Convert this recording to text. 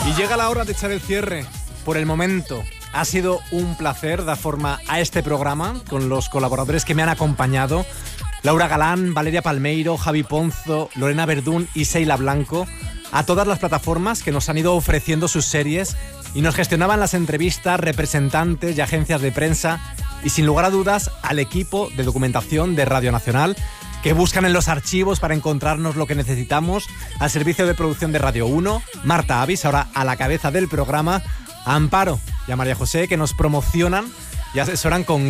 Y llega la hora de echar el cierre. Por el momento, ha sido un placer dar forma a este programa con los colaboradores que me han acompañado. Laura Galán, Valeria Palmeiro, Javi Ponzo, Lorena Verdún y Seila Blanco. A todas las plataformas que nos han ido ofreciendo sus series y nos gestionaban las entrevistas, representantes y agencias de prensa. Y sin lugar a dudas, al equipo de documentación de Radio Nacional, que buscan en los archivos para encontrarnos lo que necesitamos, al servicio de producción de Radio 1, Marta Avis, ahora a la cabeza del programa, a Amparo y a María José, que nos promocionan y asesoran con